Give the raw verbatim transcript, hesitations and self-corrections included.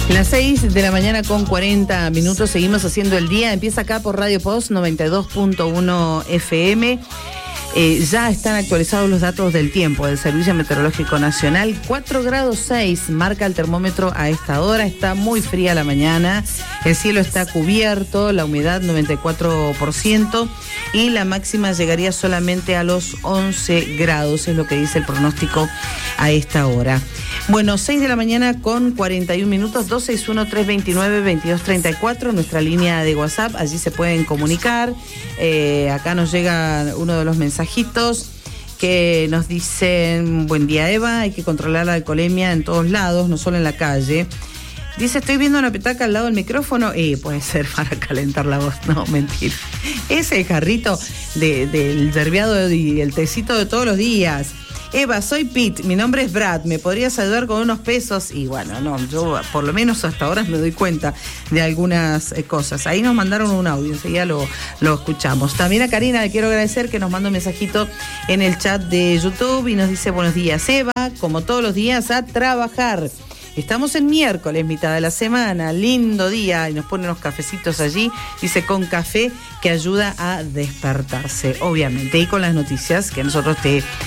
Las seis de la mañana con cuarenta minutos, seguimos haciendo el día. Empieza acá por Radio Post noventa y dos punto uno F M. Eh, ya están actualizados los datos del tiempo del Servicio Meteorológico Nacional. cuatro grados seis marca el termómetro a esta hora. Está muy fría la mañana. El cielo está cubierto, la humedad noventa y cuatro por ciento y la máxima llegaría solamente a los once grados, es lo que dice el pronóstico a esta hora. Bueno, seis de la mañana con cuarenta y un minutos, dos seis uno, tres dos nueve, veintidós treinta y cuatro, nuestra línea de WhatsApp, allí se pueden comunicar. Eh, acá nos llega uno de los mensajitos que nos dicen: buen día, Eva, hay que controlar la alcoholemia en todos lados, no solo en la calle. Dice, estoy viendo una petaca al lado del micrófono. Eh, puede ser para calentar la voz. No, mentira. Ese jarrito de, del yerbeado y el tecito de todos los días. Eva, soy Pete, mi nombre es Brad, ¿me podrías ayudar con unos pesos? Y bueno, no, yo por lo menos hasta ahora me doy cuenta de algunas eh, cosas. Ahí nos mandaron un audio, enseguida lo, lo escuchamos. También a Karina le quiero agradecer que nos manda un mensajito en el chat de YouTube y nos dice, buenos días, Eva, como todos los días, a trabajar. Estamos en miércoles, mitad de la semana, lindo día, y nos pone unos cafecitos allí, dice con café que ayuda a despertarse, obviamente, y con las noticias que nosotros te